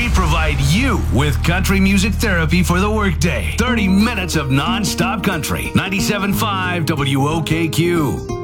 We provide you with country music therapy for the workday. 30 minutes of non-stop country. 97.5 WOKQ.